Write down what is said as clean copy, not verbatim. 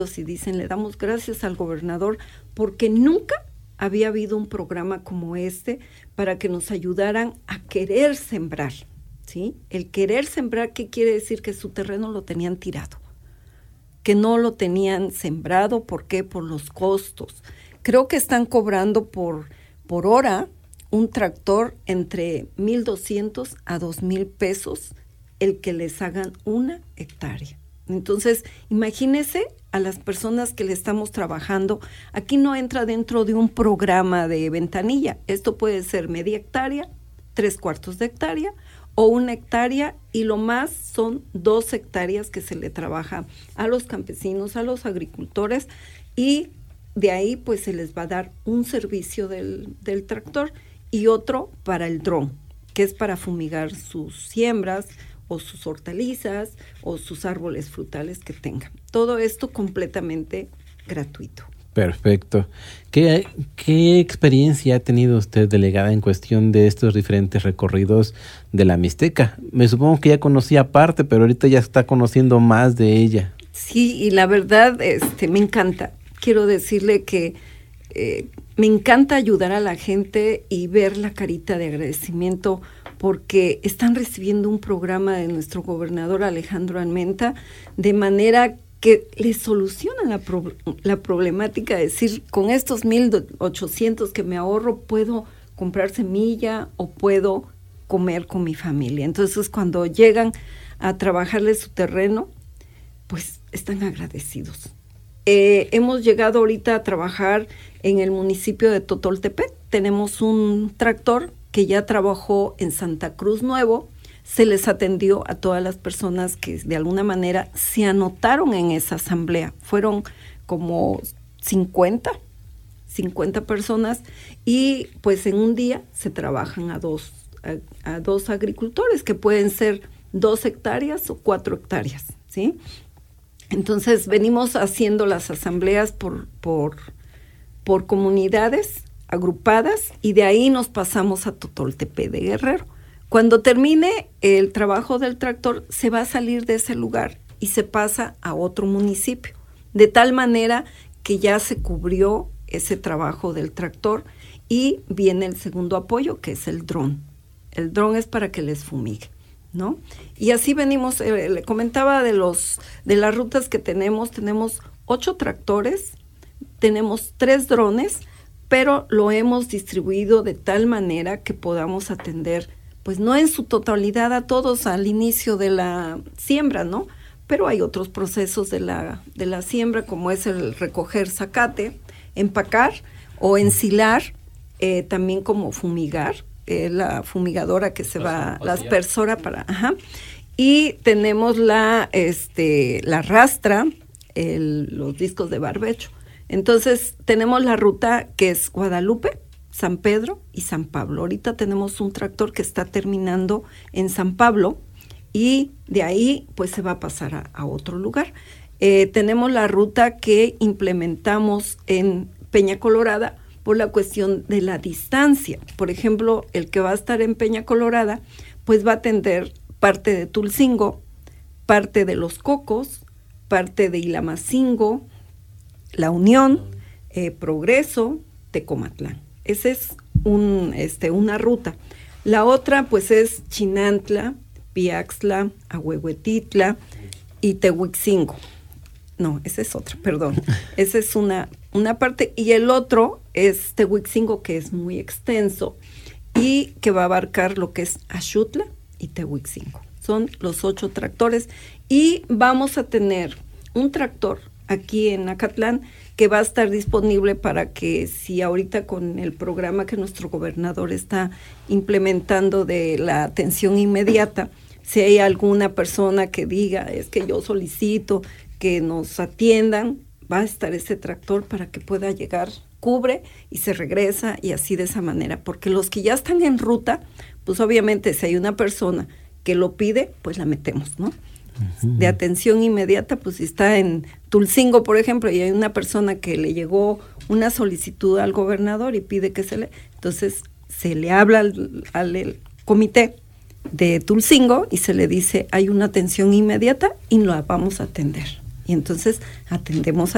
y dicen, le damos gracias al gobernador porque nunca había habido un programa como este para que nos ayudaran a querer sembrar, ¿sí? El querer sembrar, ¿qué quiere decir? Que su terreno lo tenían tirado, que no lo tenían sembrado. ¿Por qué? Por los costos. Creo que están cobrando por hora un tractor entre 1,200 a 2,000 pesos el que les hagan 1 hectárea. Entonces, imagínese a las personas que le estamos trabajando. Aquí no entra dentro de un programa de ventanilla. Esto puede ser media hectárea, 3/4 de hectárea o 1 hectárea, y lo más son 2 hectáreas que se le trabaja a los campesinos, a los agricultores, y de ahí pues se les va a dar un servicio del tractor y otro para el dron, que es para fumigar sus siembras o sus hortalizas o sus árboles frutales que tengan. Todo esto completamente gratuito. Perfecto. ¿Qué experiencia ha tenido usted, delegada, en cuestión de estos diferentes recorridos de la Mixteca? Me supongo que ya conocía parte, pero ahorita ya está conociendo más de ella. Sí, y la verdad me encanta. Quiero decirle que me encanta ayudar a la gente y ver la carita de agradecimiento porque están recibiendo un programa de nuestro gobernador Alejandro Armenta de manera que les solucionan la problemática, de decir, con estos 1,800 que me ahorro, puedo comprar semilla o puedo comer con mi familia. Entonces, cuando llegan a trabajarles su terreno, pues están agradecidos. Hemos llegado ahorita a trabajar en el municipio de Totoltepec. Tenemos un tractor que ya trabajó en Santa Cruz Nuevo. Se les atendió a todas las personas que de alguna manera se anotaron en esa asamblea. Fueron como 50 personas, y pues en un día se trabajan a dos agricultores, que pueden ser 2 hectáreas o 4 hectáreas, ¿sí? Entonces venimos haciendo las asambleas por comunidades agrupadas, y de ahí nos pasamos a Totoltepec de Guerrero. Cuando termine el trabajo del tractor, se va a salir de ese lugar y se pasa a otro municipio, de tal manera que ya se cubrió ese trabajo del tractor, y viene el segundo apoyo, que es el dron. El dron es para que les fumigue, ¿no? Y así venimos. Le comentaba de las rutas que tenemos. Tenemos 8 tractores, tenemos 3 drones, pero lo hemos distribuido de tal manera que podamos atender, pues no en su totalidad a todos al inicio de la siembra, ¿no? Pero hay otros procesos de la siembra, como es el recoger zacate, empacar o ensilar, también como fumigar, la fumigadora que se va, la aspersora para, y tenemos la rastra, los discos de barbecho. Entonces tenemos la ruta que es Guadalupe, San Pedro y San Pablo. Ahorita tenemos un tractor que está terminando en San Pablo, y de ahí pues se va a pasar a otro lugar. Tenemos la ruta que implementamos en Peña Colorada por la cuestión de la distancia. Por ejemplo, el que va a estar en Peña Colorada pues va a atender parte de Tulcingo, parte de Los Cocos, parte de Ilamacingo, La Unión, Progreso, Tecomatlán. Esa es una ruta. La otra pues es Chinantla, Piaxtla, Ahuehuetitla y Tehuicingo. No, esa es otra, perdón. Esa es una parte, y el otro es Tehuicingo, que es muy extenso y que va a abarcar lo que es Axutla y Tehuicingo. Son los 8 tractores, y vamos a tener un tractor aquí en Acatlán que va a estar disponible para que, si ahorita con el programa que nuestro gobernador está implementando de la atención inmediata, si hay alguna persona que diga, es que yo solicito que nos atiendan, va a estar ese tractor para que pueda llegar, cubre y se regresa, y así de esa manera, porque los que ya están en ruta, pues obviamente si hay una persona que lo pide, pues la metemos, ¿no? De atención inmediata, pues si está en Tulcingo, por ejemplo, y hay una persona que le llegó una solicitud al gobernador y pide que entonces se le habla al comité de Tulcingo y se le dice, hay una atención inmediata y la vamos a atender. Y entonces atendemos a